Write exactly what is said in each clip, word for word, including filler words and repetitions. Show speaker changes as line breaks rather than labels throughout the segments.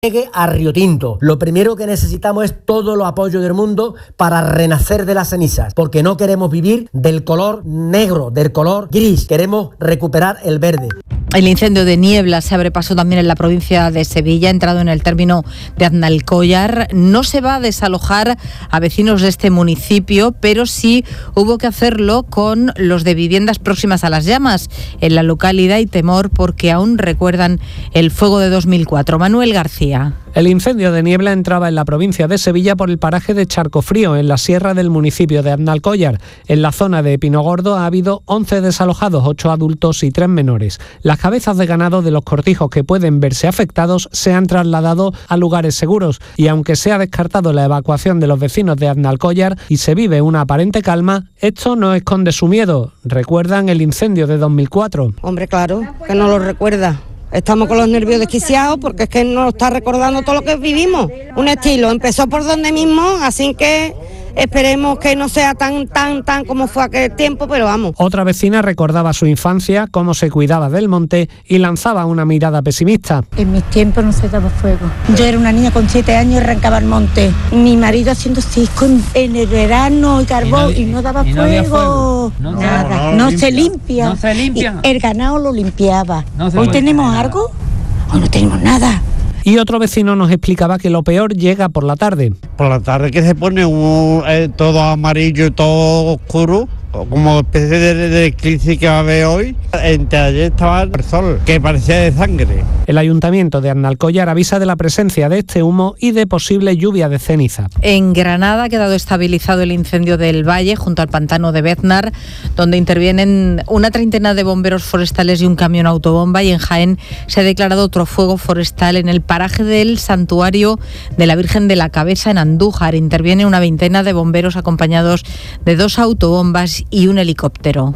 llegue a Río Tinto. Lo primero que necesitamos es todo el apoyo del mundo para renacer de las cenizas, porque no queremos vivir del color negro, del color gris, queremos recuperar el verde.
El incendio de Niebla se abre paso también en la provincia de Sevilla, ha entrado en el término de Aznalcóllar. No se va a desalojar a vecinos de este municipio, pero sí hubo que hacerlo con los de viviendas próximas a las llamas. En la localidad hay temor porque aún recuerdan el fuego de dos mil cuatro. Manuel García.
El incendio de Niebla entraba en la provincia de Sevilla por el paraje de Charcofrío, en la sierra del municipio de Aznalcóllar. En la zona de Pinogordo ha habido once desalojados, ocho adultos y tres menores. Las cabezas de ganado de los cortijos que pueden verse afectados se han trasladado a lugares seguros y aunque se ha descartado la evacuación de los vecinos de Aznalcóllar y se vive una aparente calma, esto no esconde su miedo. Recuerdan el incendio de dos mil cuatro.
Hombre, claro, que no lo recuerda. Estamos con los nervios desquiciados porque es que nos está recordando todo lo que vivimos. Un estilo, empezó por donde mismo, así que esperemos que no sea tan, tan, tan como fue aquel tiempo, pero vamos.
Otra vecina recordaba su infancia, cómo se cuidaba del monte y lanzaba una mirada pesimista.
En mis tiempos no se daba fuego. Yo era una niña con siete años y arrancaba el monte. Mi marido haciendo cisco en el verano y carbón y no, y no daba y no fuego. fuego. No, Nada, no, no, no se limpia. No se limpia. El ganado lo limpiaba. No Hoy tenemos algo, hoy no tenemos nada.
Y otro vecino nos explicaba que lo peor llega por la tarde.
Por la tarde que se pone un, eh, todo amarillo y todo oscuro, como especie de, de eclipse que va a haber hoy. Entre ayer estaba el sol, que parecía de sangre.
El ayuntamiento de Aznalcóllar avisa de la presencia de este humo y de posible lluvia de ceniza.
En Granada ha quedado estabilizado el incendio del Valle, junto al pantano de Beznar, donde intervienen una treintena de bomberos forestales y un camión autobomba, y en Jaén se ha declarado otro fuego forestal en el paraje del Santuario de la Virgen de la Cabeza en Andújar. Interviene una veintena de bomberos acompañados de dos autobombas y un helicóptero.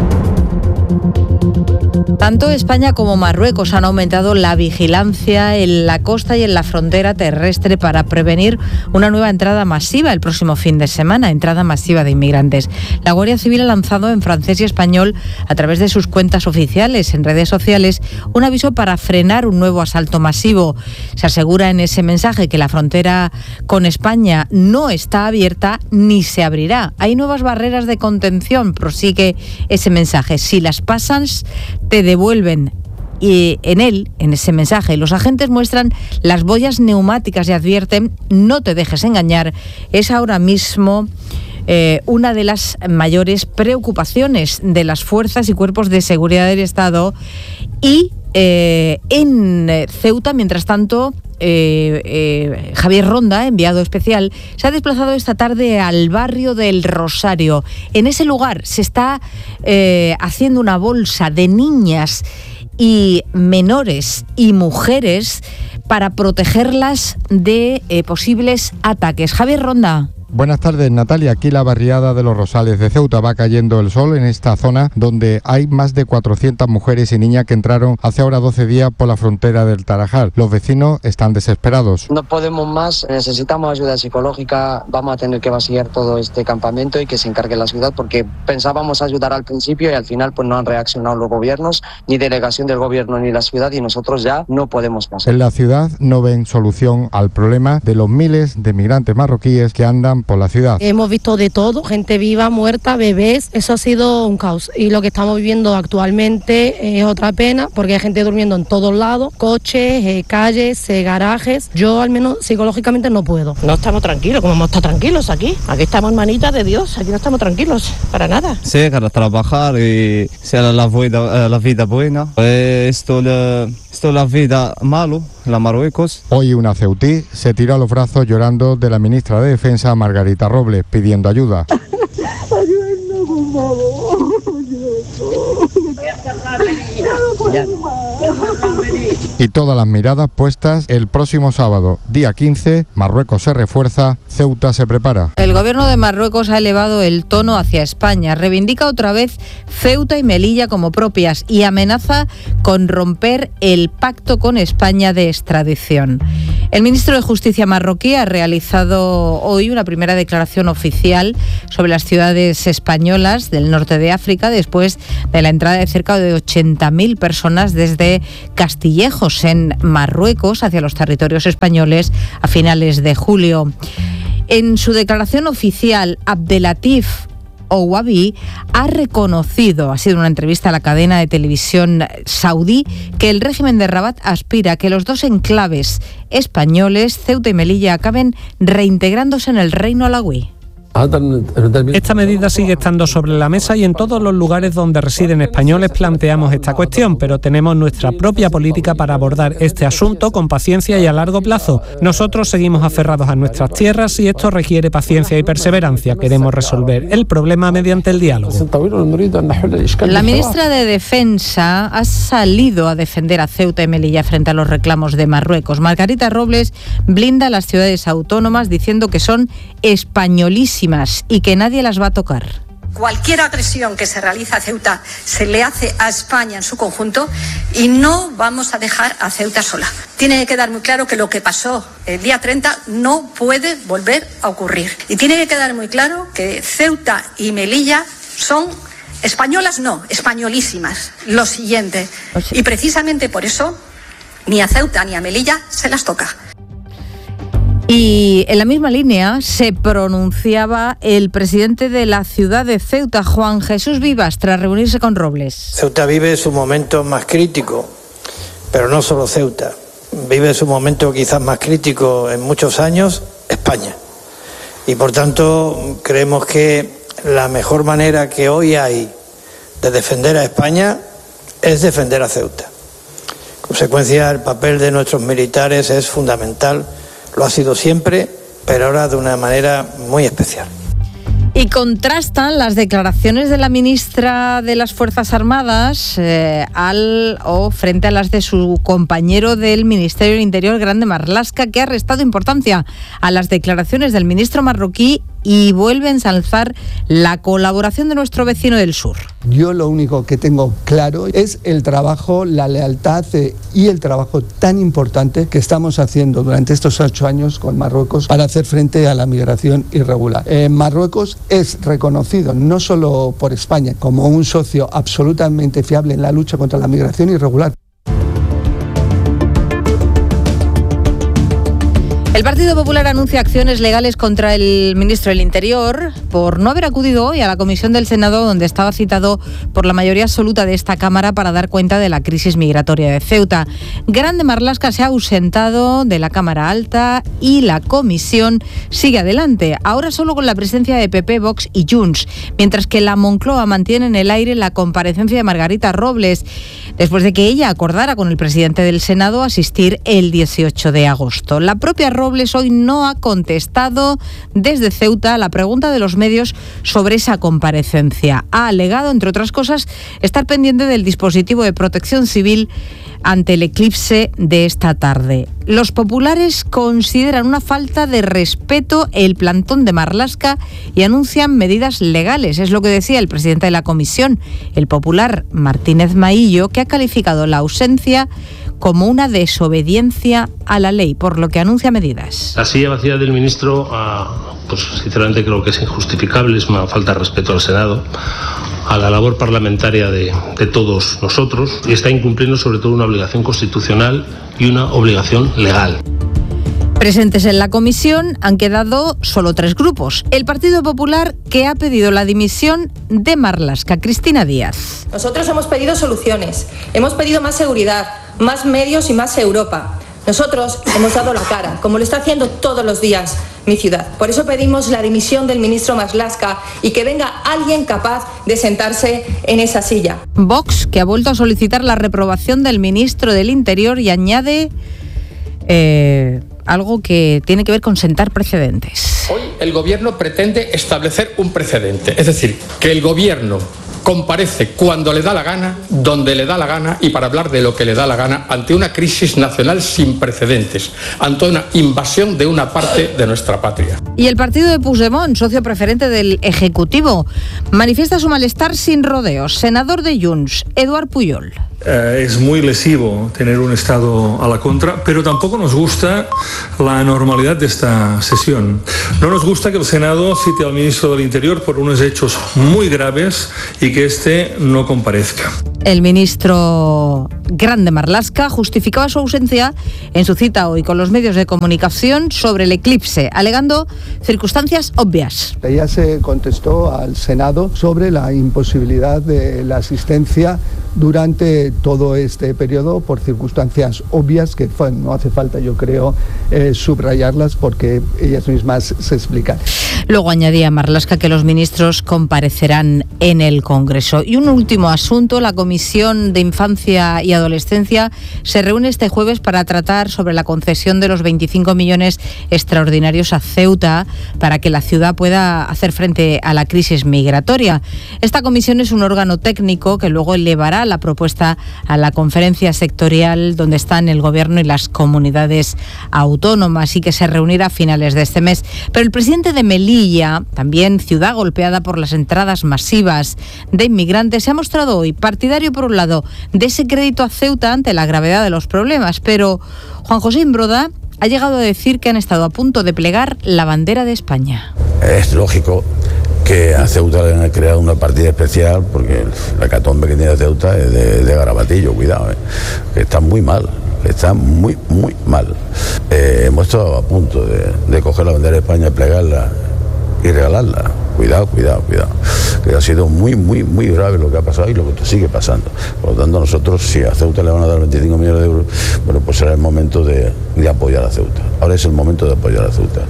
Tanto España como Marruecos han aumentado la vigilancia en la costa y en la frontera terrestre para prevenir una nueva entrada masiva el próximo fin de semana, entrada masiva de inmigrantes. La Guardia Civil ha lanzado en francés y español, a través de sus cuentas oficiales en redes sociales, un aviso para frenar un nuevo asalto masivo. Se asegura en ese mensaje que la frontera con España no está abierta ni se abrirá. Hay nuevas barreras de contención, prosigue ese mensaje. Si las pasas, te devuelven. Y en él, en ese mensaje, los agentes muestran las boyas neumáticas y advierten: no te dejes engañar. Es ahora mismo eh, una de las mayores preocupaciones de las fuerzas y cuerpos de seguridad del Estado. Y eh, en Ceuta, mientras tanto, Eh, eh, Javier Ronda, enviado especial, se ha desplazado esta tarde al barrio del Rosario. En ese lugar se está eh, haciendo una bolsa de niñas y menores y mujeres para protegerlas de eh, posibles ataques. Javier Ronda.
Buenas tardes, Natalia. Aquí la barriada de los Rosales de Ceuta. Va cayendo el sol en esta zona donde hay más de cuatrocientas mujeres y niñas que entraron hace ahora doce días por la frontera del Tarajal. Los vecinos están desesperados.
No podemos más, necesitamos ayuda psicológica. Vamos a tener que vaciar todo este campamento y que se encargue la ciudad, porque pensábamos ayudar al principio y al final pues no han reaccionado los gobiernos, ni delegación del gobierno ni la ciudad, y nosotros ya no podemos más.
En la ciudad no ven solución al problema de los miles de migrantes marroquíes que andan por la ciudad.
Hemos visto de todo, gente viva, muerta, bebés, eso ha sido un caos, y lo que estamos viviendo actualmente es otra pena, porque hay gente durmiendo en todos lados, coches, eh, calles, eh, garajes. Yo al menos psicológicamente no puedo.
No estamos tranquilos, como hemos estado tranquilos aquí, aquí estamos hermanitas de Dios, aquí no estamos tranquilos, para nada.
Sí, para trabajar y ser la vida, la vida buena, esto, esto la vida malo, la Marruecos.
Hoy una ceutí se tiró a los brazos llorando de la ministra de Defensa, Margarita Robles, pidiendo ayuda.
Ayúdennos, por favor.
Y todas las miradas puestas el próximo sábado, día quince, Marruecos se refuerza, Ceuta se prepara.
El gobierno de Marruecos ha elevado el tono hacia España, reivindica otra vez Ceuta y Melilla como propias y amenaza con romper el pacto con España de extradición. El ministro de Justicia marroquí ha realizado hoy una primera declaración oficial sobre las ciudades españolas del norte de África después de la entrada de cerca de ochenta mil personas desde Castillejos, en Marruecos, hacia los territorios españoles a finales de julio. En su declaración oficial, Abdelatif Ouabi ha reconocido, ha sido una entrevista a la cadena de televisión saudí, que el régimen de Rabat aspira a que los dos enclaves españoles, Ceuta y Melilla, acaben reintegrándose en el reino alauí.
Esta medida sigue estando sobre la mesa y en todos los lugares donde residen españoles planteamos esta cuestión, pero tenemos nuestra propia política para abordar este asunto con paciencia y a largo plazo. Nosotros seguimos aferrados a nuestras tierras y esto requiere paciencia y perseverancia. Queremos resolver el problema mediante el diálogo.
La ministra de Defensa ha salido a defender a Ceuta y Melilla frente a los reclamos de Marruecos. Margarita Robles blinda a las ciudades autónomas diciendo que son españolísimas y que nadie las va a tocar.
Cualquier agresión que se realiza a Ceuta se le hace a España en su conjunto y no vamos a dejar a Ceuta sola. Tiene que quedar muy claro que lo que pasó el día treinta no puede volver a ocurrir. Y tiene que quedar muy claro que Ceuta y Melilla son españolas, no, españolísimas. Lo siguiente. Y precisamente por eso ni a Ceuta ni a Melilla se las toca.
Y en la misma línea se pronunciaba el presidente de la ciudad de Ceuta, Juan Jesús Vivas, tras reunirse con Robles.
Ceuta vive su momento más crítico, pero no solo Ceuta. Vive su momento quizás más crítico en muchos años, España. Y por tanto creemos que la mejor manera que hoy hay de defender a España es defender a Ceuta. En consecuencia, el papel de nuestros militares es fundamental. Lo ha sido siempre, pero ahora de una manera muy especial.
Y contrastan las declaraciones de la ministra de las Fuerzas Armadas eh, al o frente a las de su compañero del Ministerio del Interior, Grande Marlaska, que ha restado importancia a las declaraciones del ministro marroquí y vuelve a ensalzar la colaboración de nuestro vecino del sur.
Yo lo único que tengo claro es el trabajo, la lealtad eh, y el trabajo tan importante que estamos haciendo durante estos ocho años con Marruecos para hacer frente a la migración irregular. Eh, Marruecos es reconocido no solo por España como un socio absolutamente fiable en la lucha contra la migración irregular.
El Partido Popular anuncia acciones legales contra el ministro del Interior por no haber acudido hoy a la comisión del Senado, donde estaba citado por la mayoría absoluta de esta Cámara para dar cuenta de la crisis migratoria de Ceuta. Grande Marlaska se ha ausentado de la Cámara Alta y la comisión sigue adelante, ahora solo con la presencia de P P, Vox y Junts, mientras que la Moncloa mantiene en el aire la comparecencia de Margarita Robles, después de que ella acordara con el presidente del Senado asistir el dieciocho de agosto. La propia Robles hoy no ha contestado desde Ceuta a la pregunta de los medios sobre esa comparecencia. Ha alegado, entre otras cosas, estar pendiente del dispositivo de protección civil ante el eclipse de esta tarde. Los populares consideran una falta de respeto el plantón de Marlaska y anuncian medidas legales. Es lo que decía el presidente de la comisión, el popular Martínez Maillo, que ha calificado la ausencia como una desobediencia a la ley, por lo que anuncia medidas.
La silla vacía del ministro, uh, pues sinceramente creo que es injustificable, es una falta de respeto al Senado, a la labor parlamentaria de, de todos nosotros, y está incumpliendo sobre todo una obligación constitucional y una obligación legal.
Presentes en la comisión han quedado solo tres grupos. El Partido Popular, que ha pedido la dimisión de Marlaska. Cristina Díaz.
Nosotros hemos pedido soluciones, hemos pedido más seguridad, más medios y más Europa. Nosotros hemos dado la cara, como lo está haciendo todos los días mi ciudad. Por eso pedimos la dimisión del ministro Marlaska y que venga alguien capaz de sentarse en esa silla.
Vox, que ha vuelto a solicitar la reprobación del ministro del Interior y añade eh, algo que tiene que ver con sentar precedentes.
Hoy el gobierno pretende establecer un precedente, es decir, que el gobierno comparece cuando le da la gana, donde le da la gana y para hablar de lo que le da la gana ante una crisis nacional sin precedentes, ante una invasión de una parte de nuestra patria.
Y el partido de Puigdemont, socio preferente del Ejecutivo, manifiesta su malestar sin rodeos. Senador de Junts, Eduard Pujol.
Eh, es muy lesivo tener un Estado a la contra, pero tampoco nos gusta la anormalidad de esta sesión. No nos gusta que el Senado cite al ministro del Interior por unos hechos muy graves y que éste no comparezca.
El ministro Grande Marlaska justificaba su ausencia en su cita hoy con los medios de comunicación sobre el eclipse, alegando circunstancias obvias.
Ella se contestó al Senado sobre la imposibilidad de la asistencia durante todo este periodo por circunstancias obvias que no hace falta, yo creo, eh, subrayarlas porque ellas mismas se explican.
Luego añadía Marlaska que los ministros comparecerán en el Congreso. Y un último asunto, la Comisión de Infancia y Adolescencia se reúne este jueves para tratar sobre la concesión de los veinticinco millones extraordinarios a Ceuta para que la ciudad pueda hacer frente a la crisis migratoria. Esta comisión es un órgano técnico que luego elevará la propuesta a la conferencia sectorial donde están el Gobierno y las comunidades autónomas y que se reunirá a finales de este mes. Pero el presidente de Melilla, también ciudad golpeada por las entradas masivas de inmigrantes, se ha mostrado hoy partidario, por un lado, de ese crédito a Ceuta ante la gravedad de los problemas, pero Juan José Imbroda ha llegado a decir que han estado a punto de plegar la bandera de España.
Es lógico que a Ceuta le han creado una partida especial porque la hecatombe que tiene Ceuta es de, de garabatillo, cuidado, eh, que está muy mal, que está muy, muy mal. Eh, hemos estado a punto de, de coger la bandera de España, plegarla y regalarla. Cuidado, cuidado, cuidado. Que ha sido muy, muy, muy grave lo que ha pasado y lo que sigue pasando. Por lo tanto, nosotros, si a Ceuta le van a dar veinticinco millones de euros, bueno, pues será el momento de, de apoyar a Ceuta. Ahora es el momento de apoyar a Ceuta.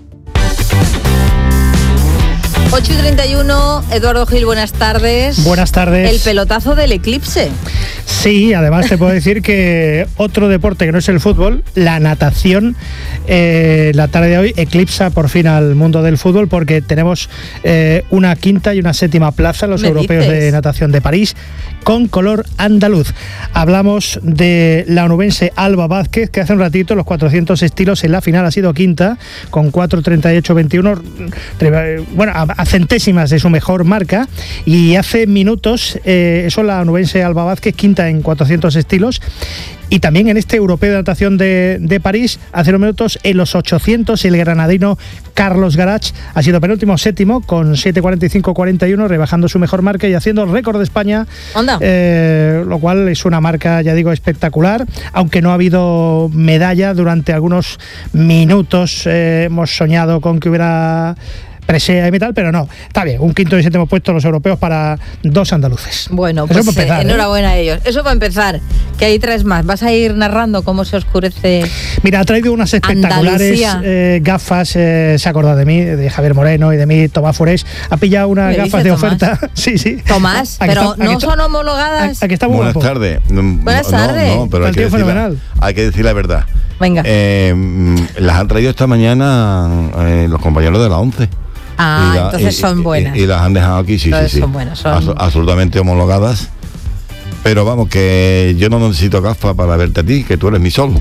ocho y treinta y uno, Eduardo Gil, buenas tardes.
Buenas tardes.
El pelotazo del eclipse.
Sí, además te puedo decir que otro deporte que no es el fútbol, la natación, eh, la tarde de hoy eclipsa por fin al mundo del fútbol porque tenemos eh, una quinta y una séptima plaza en los europeos dices? de natación de París con color andaluz. Hablamos de la onubense Alba Vázquez, que hace un ratito los cuatrocientos estilos en la final ha sido quinta con cuatro treinta y ocho veintiuno, bueno, a, a centésimas de su mejor marca, y hace minutos eh, eso la onubense Alba Vázquez, quinta en cuatrocientos estilos. Y también en este europeo de natación de, de París, hace unos minutos en los ochocientos, el granadino Carlos Garach ha sido penúltimo, séptimo, con siete cuarenta y cinco cuarenta y uno, rebajando su mejor marca y haciendo el récord de España, eh, lo cual es una marca, ya digo, espectacular, aunque no ha habido medalla durante algunos minutos. Eh, hemos soñado con que hubiera presea y metal, pero no, está bien, un quinto y séptimo puesto los europeos para dos andaluces.
Bueno, pues empezar, eh, enhorabuena ¿eh? a ellos. Eso para empezar, que hay tres más. ¿Vas a ir narrando cómo se oscurece?
Mira, ha traído unas espectaculares eh, gafas, eh, se ha acordado de mí, de Javier Moreno y de mí, Tomás Forés. Ha pillado unas gafas de Tomás? oferta. Sí, sí.
Tomás, aquí pero está, no está, son homologadas.
Aquí está muy
Buenas
guapo.
tardes.
Buenas tardes.
No, no, pero hay que, decir la, hay que decir la verdad.
Venga.
Eh, las han traído esta mañana eh, los compañeros de la ONCE.
Ah, la, entonces y, son buenas.
Y, y las han dejado aquí, sí,
entonces
sí, sí.
Son buenas, son...
As, absolutamente homologadas. Pero vamos, que yo no necesito gafas para verte a ti, que tú eres mi sol.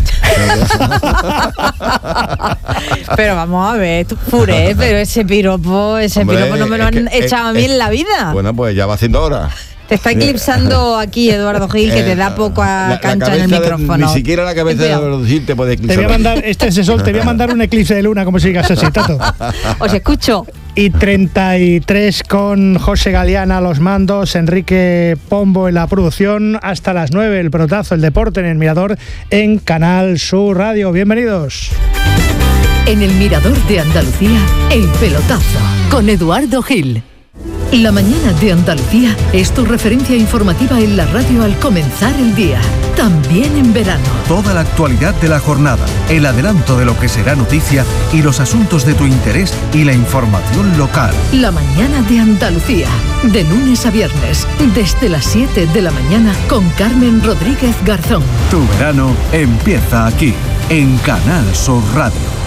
Pero vamos a ver, tú Furé, pero ese piropo, ese Hombre, piropo no me lo han que, echado es, a mí es, en la vida.
Bueno, pues ya va haciendo hora.
Te está eclipsando aquí Eduardo Gil, que te da poca la, cancha la en el micrófono.
De, ni siquiera la cabeza de Eduardo Gil te puede eclipsar.
Te voy a mandar, este es el sol, te voy a mandar un eclipse de luna, como si digas así, Tato.
Os escucho.
Y treinta y tres con José Galeana a los mandos, Enrique Pombo en la producción, hasta las nueve el pelotazo, el deporte en el Mirador en Canal Sur Radio. Bienvenidos.
En el Mirador de Andalucía, el pelotazo con Eduardo Gil. La mañana de Andalucía es tu referencia informativa en la radio al comenzar el día, también en verano.
Toda la actualidad de la jornada, el adelanto de lo que será noticia y los asuntos de tu interés y la información local.
La mañana de Andalucía, de lunes a viernes, desde las siete de la mañana con Carmen Rodríguez Garzón.
Tu verano empieza aquí, en Canal Sur Radio.